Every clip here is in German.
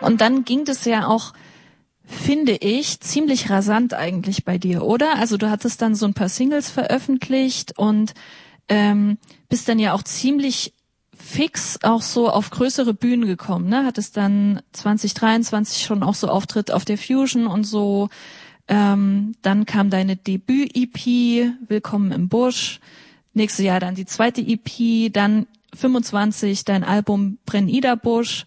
Und dann ging das ja auch, finde ich, ziemlich rasant eigentlich bei dir, oder? Also du hattest dann so ein paar Singles veröffentlicht und bist dann ja auch ziemlich fix auch so auf größere Bühnen gekommen, ne? Hattest dann 2023 schon auch so Auftritt auf der Fusion und so. Dann kam deine Debüt-EP, Willkommen im Busch. Nächstes Jahr dann die zweite EP, dann 25 dein Album Brennida Busch.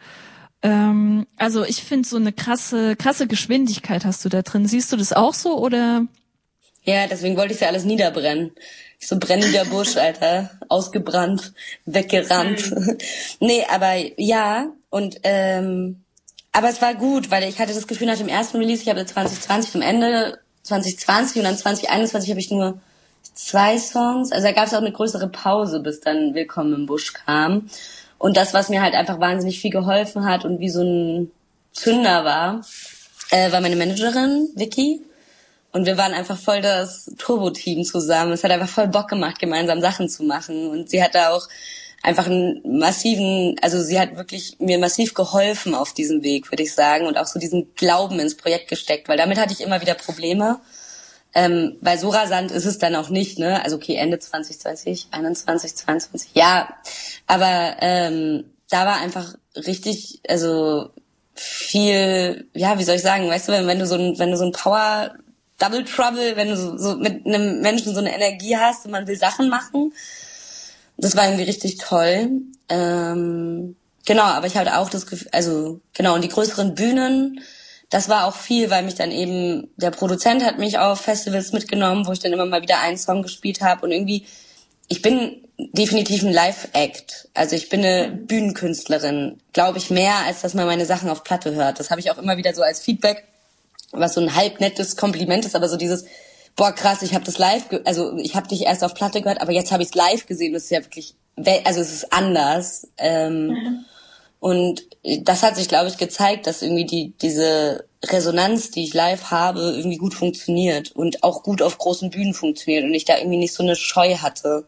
Also ich finde so eine krasse Geschwindigkeit hast du da drin. Siehst du das auch so oder? Ja, deswegen wollte ich ja alles niederbrennen. Ich so brennender Busch, Alter. Ausgebrannt, weggerannt. Nee, aber ja. Und aber es war gut, weil ich hatte das Gefühl nach dem ersten Release, ich habe 2020 am Ende 2020 und dann 2021 habe ich nur 2 Songs. Also da gab es auch eine größere Pause, bis dann Willkommen im Busch kam. Und das, was mir halt einfach wahnsinnig viel geholfen hat und wie so ein Zünder war meine Managerin, Vicky. Und wir waren einfach voll das Turbo-Team zusammen. Es hat einfach voll Bock gemacht, gemeinsam Sachen zu machen. Und sie hat da auch einfach sie hat wirklich mir massiv geholfen auf diesem Weg, würde ich sagen. Und auch so diesen Glauben ins Projekt gesteckt. Weil damit hatte ich immer wieder Probleme. Weil so rasant ist es dann auch nicht, ne? Also okay, Ende 2020, 21, 22, ja. Aber da war einfach richtig, also viel, ja, wie soll ich sagen, weißt du, wenn du so ein Power Double Trouble, wenn du so mit einem Menschen so eine Energie hast und man will Sachen machen. Das war irgendwie richtig toll. Genau, aber ich hatte auch das Gefühl, also genau, und die größeren Bühnen, das war auch viel, weil mich dann eben, der Produzent hat mich auf Festivals mitgenommen, wo ich dann immer mal wieder einen Song gespielt habe und irgendwie, ich bin definitiv ein Live-Act. Also ich bin eine Bühnenkünstlerin, glaube ich, mehr, als dass man meine Sachen auf Platte hört. Das habe ich auch immer wieder so als Feedback, was so ein halb nettes Kompliment ist, aber so dieses, boah krass, ich habe das live, also ich habe dich erst auf Platte gehört, aber jetzt habe ich es live gesehen, das ist ja wirklich, also es ist anders. Und das hat sich, glaube ich, gezeigt, dass irgendwie diese Resonanz, die ich live habe, irgendwie gut funktioniert und auch gut auf großen Bühnen funktioniert und ich da irgendwie nicht so eine Scheu hatte.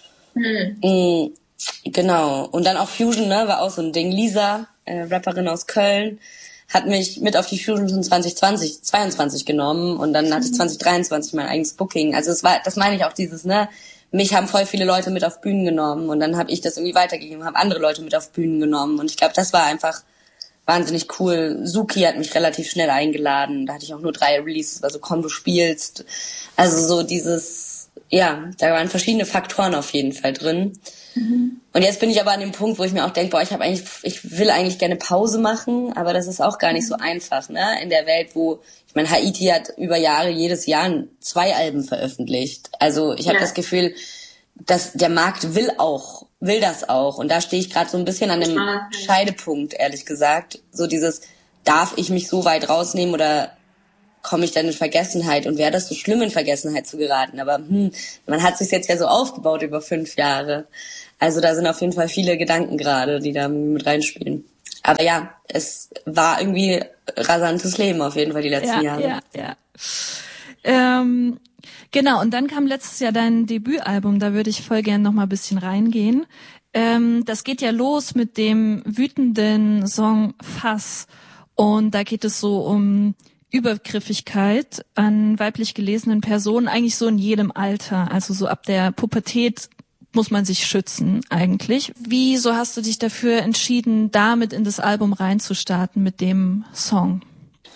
Genau. Und dann auch Fusion, ne, war auch so ein Ding. Lisa, Rapperin aus Köln, hat mich mit auf die Fusion von 2022 genommen und dann hatte ich 2023 mein eigenes Booking. Also das meine ich auch dieses, ne, mich haben voll viele Leute mit auf Bühnen genommen und dann habe ich das irgendwie weitergegeben, habe andere Leute mit auf Bühnen genommen und ich glaube, das war einfach wahnsinnig cool. Suki hat mich relativ schnell eingeladen, da hatte ich auch nur 3 Releases, also komm, du spielst. Also so dieses, ja, da waren verschiedene Faktoren auf jeden Fall drin. Und jetzt bin ich aber an dem Punkt, wo ich mir auch denke, boah, ich will eigentlich gerne Pause machen, aber das ist auch gar nicht so einfach, ne? In der Welt, wo, ich meine, Haiti hat über Jahre jedes Jahr 2 Alben veröffentlicht. Also ich habe das Gefühl, dass der Markt will das auch. Und da stehe ich gerade so ein bisschen an einem Scheidepunkt, ehrlich gesagt. So dieses, darf ich mich so weit rausnehmen oder komme ich dann in Vergessenheit? Und wäre das so schlimm, in Vergessenheit zu geraten? Aber man hat sich jetzt ja so aufgebaut über 5 Jahre. Also da sind auf jeden Fall viele Gedanken gerade, die da mit reinspielen. Aber ja, es war irgendwie rasantes Leben auf jeden Fall die letzten Jahre. Ja. Genau, und dann kam letztes Jahr dein Debütalbum, da würde ich voll gern noch mal ein bisschen reingehen. Das geht ja los mit dem wütenden Song Fass. Und da geht es so um Übergriffigkeit an weiblich gelesenen Personen, eigentlich so in jedem Alter. Also so ab der Pubertät muss man sich schützen eigentlich. Wieso hast du dich dafür entschieden, damit in das Album reinzustarten mit dem Song?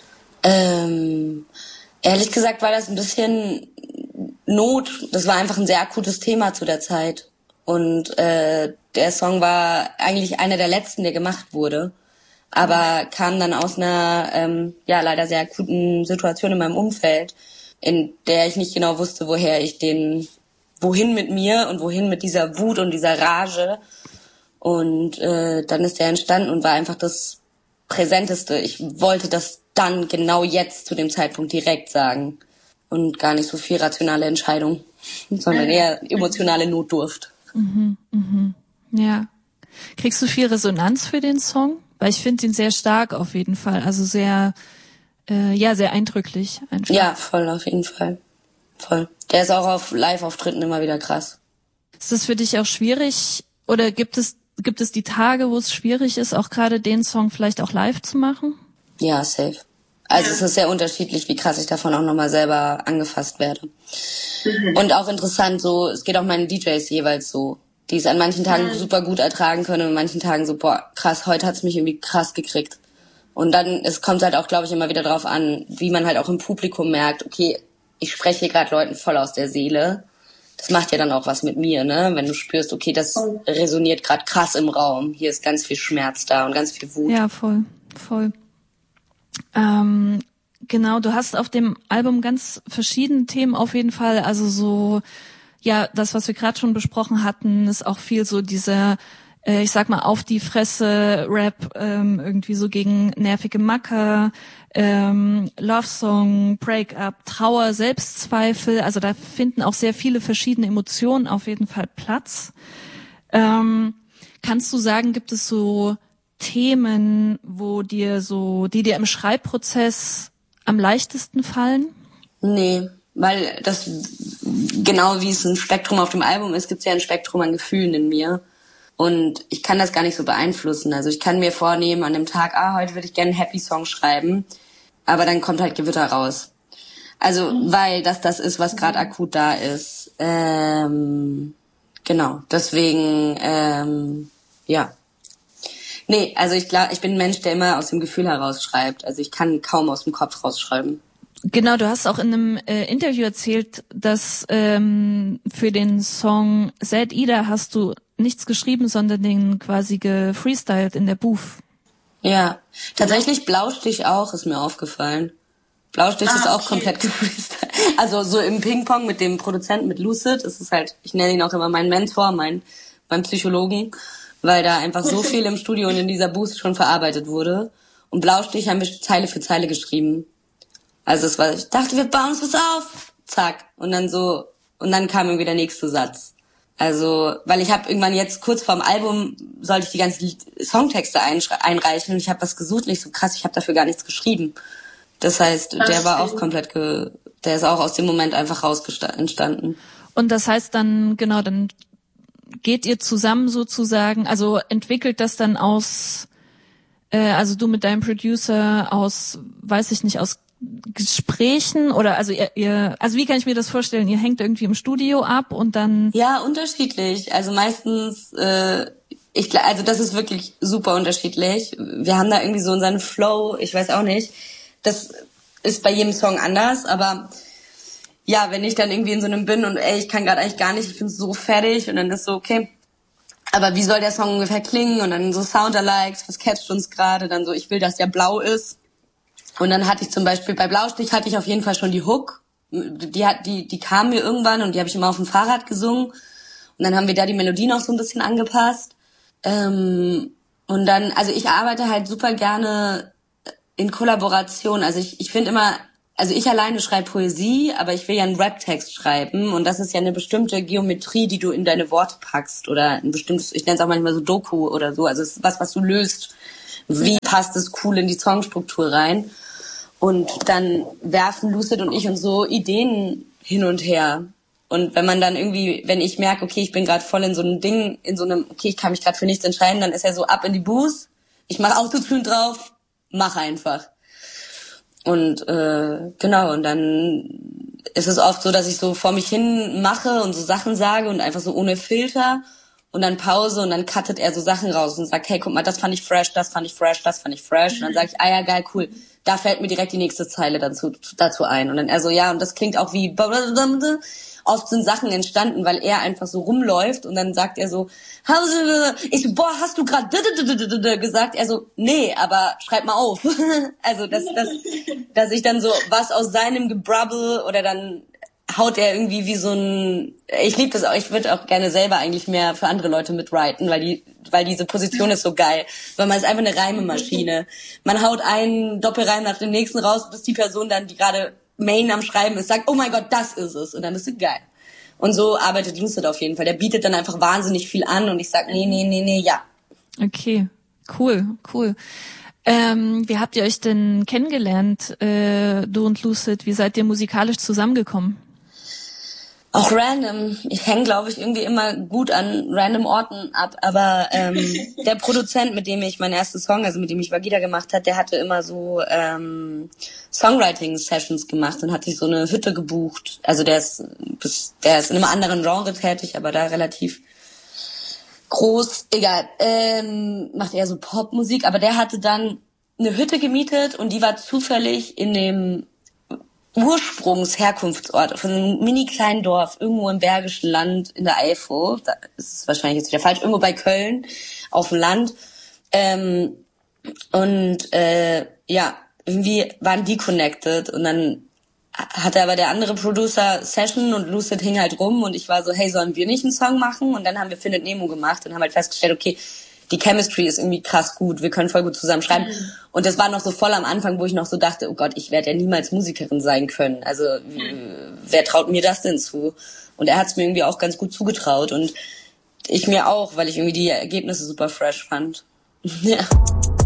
Ehrlich gesagt war das ein bisschen Not. Das war einfach ein sehr akutes Thema zu der Zeit. Und der Song war eigentlich einer der letzten, der gemacht wurde. Aber kam dann aus einer leider sehr akuten Situation in meinem Umfeld, in der ich nicht genau wusste, wohin mit mir und wohin mit dieser Wut und dieser Rage. Und dann ist der entstanden und war einfach das Präsenteste. Ich wollte das dann genau jetzt zu dem Zeitpunkt direkt sagen. Und gar nicht so viel rationale Entscheidung, sondern eher emotionale Notdurft. Ja. Kriegst du viel Resonanz für den Song? Weil ich finde ihn sehr stark auf jeden Fall. Also sehr, sehr eindrücklich einfach. Ja, voll, auf jeden Fall. Voll. Der ist auch auf Live-Auftritten immer wieder krass. Ist das für dich auch schwierig oder gibt es gibt es die Tage, wo es schwierig ist, auch gerade den Song vielleicht auch live zu machen? Ja, safe. Also es ist sehr unterschiedlich, wie krass ich davon auch nochmal selber angefasst werde. Und auch interessant, so, es geht auch meinen DJs jeweils so, die es an manchen Tagen super gut ertragen können und an manchen Tagen so, boah, krass, heute hat's mich irgendwie krass gekriegt. Und dann, es kommt halt auch, glaube ich, immer wieder drauf an, wie man halt auch im Publikum merkt, okay, ich spreche hier gerade Leuten voll aus der Seele. Das macht ja dann auch was mit mir, ne? Wenn du spürst, okay, das resoniert gerade krass im Raum. Hier ist ganz viel Schmerz da und ganz viel Wut. Ja, voll. Genau, du hast auf dem Album ganz verschiedene Themen auf jeden Fall. Also so, ja, das, was wir gerade schon besprochen hatten, ist auch viel so dieser, ich sag mal, auf die Fresse Rap, irgendwie so gegen nervige Macker, Love Song, Breakup, Trauer, Selbstzweifel. Also da finden auch sehr viele verschiedene Emotionen auf jeden Fall Platz. Kannst du sagen, gibt es so Themen, die dir im Schreibprozess am leichtesten fallen? Nee, weil das, genau wie es ein Spektrum auf dem Album ist, gibt es ja ein Spektrum an Gefühlen in mir. Und ich kann das gar nicht so beeinflussen. Also ich kann mir vornehmen an dem Tag, heute würde ich gerne einen Happy-Song schreiben, aber dann kommt halt Gewitter raus. Also, weil das ist, was gerade akut da ist. Genau, deswegen, ja. Nee, also ich glaube, ich bin ein Mensch, der immer aus dem Gefühl heraus schreibt. Also ich kann kaum aus dem Kopf rausschreiben. Genau, du hast auch in einem Interview erzählt, dass für den Song Sad Ida hast du nichts geschrieben, sondern den quasi gefreestylt in der Booth. Ja, tatsächlich Blaustich auch, ist mir aufgefallen. Blaustich ist auch komplett gefreestylt. Also so im Ping-Pong mit dem Produzenten, mit Lucid, ist es halt, ich nenne ihn auch immer meinen Mentor, meinen Psychologen, weil da einfach so viel im Studio und in dieser Booth schon verarbeitet wurde. Und Blaustich haben wir Zeile für Zeile geschrieben. Also es war, ich dachte, wir bauen uns was auf. Zack. Und dann kam irgendwie der nächste Satz. Also, weil ich habe irgendwann jetzt kurz vorm Album sollte ich die ganzen Songtexte einreichen und ich habe was gesucht und ich so krass, ich habe dafür gar nichts geschrieben. Das heißt, der war auch komplett, der ist auch aus dem Moment einfach entstanden. Und das heißt dann, genau, dann geht ihr zusammen sozusagen, also entwickelt das dann aus, also du mit deinem Producer aus, weiß ich nicht, aus Gesprächen oder also also wie kann ich mir das vorstellen? Ihr hängt irgendwie im Studio ab und dann... Ja, unterschiedlich. Also meistens, also das ist wirklich super unterschiedlich. Wir haben da irgendwie so unseren Flow, ich weiß auch nicht. Das ist bei jedem Song anders, aber ja, wenn ich dann irgendwie in so einem bin und ich kann gerade eigentlich gar nicht, ich bin so fertig und dann ist so, okay, aber wie soll der Song ungefähr klingen? Und dann so Soundalikes, was catcht uns gerade? Dann so, ich will, dass der blau ist. Und dann hatte ich zum Beispiel, bei Blaustich hatte ich auf jeden Fall schon die Hook. Die kam mir irgendwann und die habe ich immer auf dem Fahrrad gesungen. Und dann haben wir da die Melodie noch so ein bisschen angepasst. Und dann, also ich arbeite halt super gerne in Kollaboration. Also ich finde immer, also ich alleine schreibe Poesie, aber ich will ja einen Rap-Text schreiben. Und das ist ja eine bestimmte Geometrie, die du in deine Worte packst. Oder ein bestimmtes, ich nenne es auch manchmal so Doku oder so. Also es ist was du löst. Wie passt es cool in die Songstruktur rein? Und dann werfen Lucid und ich uns so Ideen hin und her. Und wenn man dann irgendwie, wenn ich merke, okay, ich bin gerade voll in so einem Ding, okay, ich kann mich gerade für nichts entscheiden, dann ist er so ab in die Booth, ich mache Autotune drauf, mach einfach. Und genau, und dann ist es oft so, dass ich so vor mich hin mache und so Sachen sage und einfach so ohne Filter. Und dann Pause und dann cuttet er so Sachen raus und sagt, hey, guck mal, das fand ich fresh, das fand ich fresh, das fand ich fresh. Und dann sage ich, ja, geil, cool. Da fällt mir direkt die nächste Zeile dazu ein. Und dann er so, ja, und das klingt auch wie... Oft sind Sachen entstanden, weil er einfach so rumläuft und dann sagt er so, ich so, boah, hast du gerade gesagt? Er so, nee, aber schreib mal auf. Also, dass ich dann so was aus seinem Gebrabbel oder dann haut er irgendwie wie so ein, ich liebe das auch, ich würde auch gerne selber eigentlich mehr für andere Leute mitwriten, weil diese Position ist so geil, weil man ist einfach eine Reimemaschine. Man haut einen Doppelreim nach dem nächsten raus, bis die Person dann, die gerade Main am Schreiben ist, sagt, oh mein Gott, das ist es, und dann ist es geil. Und so arbeitet Lucid auf jeden Fall. Der bietet dann einfach wahnsinnig viel an und ich sag, nee, ja. Okay, cool. Wie habt ihr euch denn kennengelernt, du und Lucid? Wie seid ihr musikalisch zusammengekommen? Auch random. Ich hänge, glaube ich, irgendwie immer gut an random Orten ab. Aber der Produzent, mit dem ich meinen ersten Song, also mit dem ich Vagida gemacht hat, der hatte immer so Songwriting-Sessions gemacht und hat sich so eine Hütte gebucht. Also der ist in einem anderen Genre tätig, aber da relativ groß. Egal. Macht eher so Popmusik. Aber der hatte dann eine Hütte gemietet und die war zufällig in dem Ursprungsherkunftsort von einem mini kleinen Dorf irgendwo im Bergischen Land in der Eifel. Da ist es wahrscheinlich jetzt wieder falsch. Irgendwo bei Köln auf dem Land. Irgendwie waren die connected und dann hatte aber der andere Producer Session und Lucid hing halt rum und ich war so, hey, sollen wir nicht einen Song machen? Und dann haben wir Findet Nemo gemacht und haben halt festgestellt, okay, die Chemistry ist irgendwie krass gut, wir können voll gut zusammen schreiben. Und das war noch so voll am Anfang, wo ich noch so dachte, oh Gott, ich werde ja niemals Musikerin sein können. Also wer traut mir das denn zu? Und er hat es mir irgendwie auch ganz gut zugetraut und ich mir auch, weil ich irgendwie die Ergebnisse super fresh fand. Ja.